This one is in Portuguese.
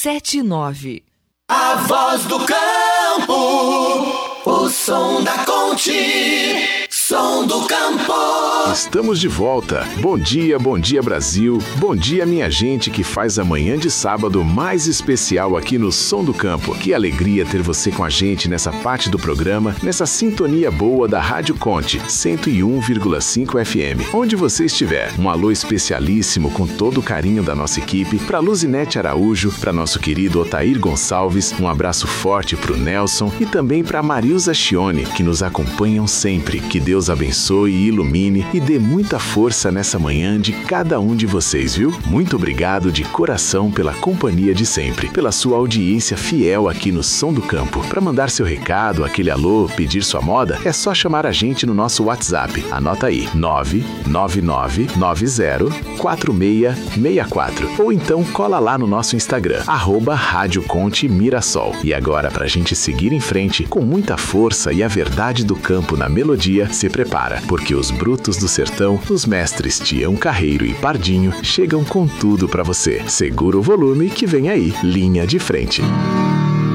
9979. A voz do campo, o som da Conte, som do campo. Estamos de volta. Bom dia Brasil. Bom dia minha gente que faz a manhã de sábado mais especial aqui no Som do Campo. Que alegria ter você com a gente nessa parte do programa, nessa sintonia boa da Rádio Conte 101,5 FM. Onde você estiver, um alô especialíssimo com todo o carinho da nossa equipe, para Luzinete Araújo, para nosso querido Otair Gonçalves, um abraço forte para o Nelson e também para Marilza Chione, que nos acompanham sempre. Que Deus abençoe e ilumine e dê muita força nessa manhã de cada um de vocês, viu? Muito obrigado de coração pela companhia de sempre, pela sua audiência fiel aqui no Som do Campo. Para mandar seu recado, aquele alô, pedir sua moda, é só chamar a gente no nosso WhatsApp. Anota aí, 999904664. Ou então cola lá no nosso Instagram, @Rádio Conte Mirassol. E agora, pra gente seguir em frente, com muita força e a verdade do campo na melodia, se prepara, porque os brutos do sertão, os mestres Tião Carreiro e Pardinho, chegam com tudo pra você. Segura o volume que vem aí, linha de frente.